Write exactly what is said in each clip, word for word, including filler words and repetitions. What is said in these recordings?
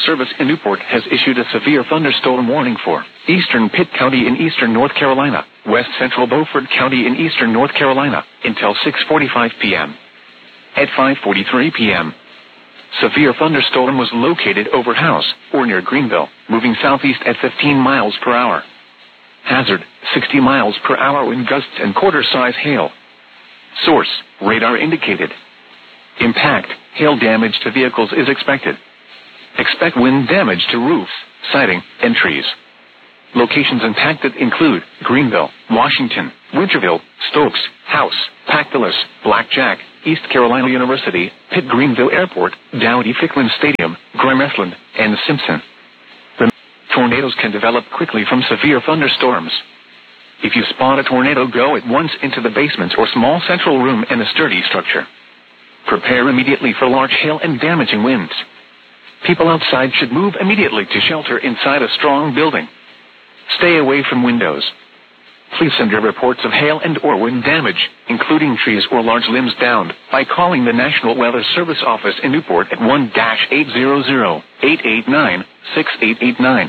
Service in Newport has issued a severe thunderstorm warning for eastern Pitt County in eastern North Carolina, west central Beaufort County in eastern North Carolina, until six forty-five p m At five forty-three p m, severe thunderstorm was located over House, or near Greenville, moving southeast at fifteen miles per hour. Hazard, sixty miles per hour wind gusts and quarter-size hail. Source, radar indicated. Impact, hail damage to vehicles is expected. Expect wind damage to roofs, siding, and trees. Locations impacted include Greenville, Washington, Winterville, Stokes, House, Pactolus, Blackjack, East Carolina University, Pitt Greenville Airport, Dowdy-Ficklin Stadium, Grimesland, and Simpson. The tornadoes can develop quickly from severe thunderstorms. If you spot a tornado, go at once into the basement or small central room in a sturdy structure. Prepare immediately for large hail and damaging winds. People outside should move immediately to shelter inside a strong building. Stay away from windows. Please send your reports of hail and or wind damage, including trees or large limbs downed, by calling the National Weather Service office in Newport at one eight hundred, eight eight nine, six eight eight nine.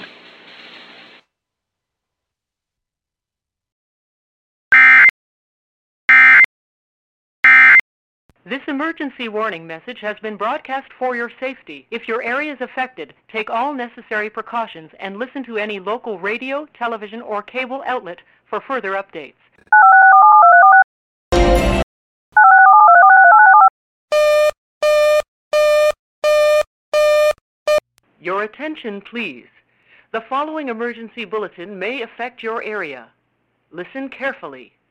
This emergency warning message has been broadcast for your safety. If your area is affected, take all necessary precautions and listen to any local radio, television, or cable outlet for further updates. Your attention, please. The following emergency bulletin may affect your area. Listen carefully.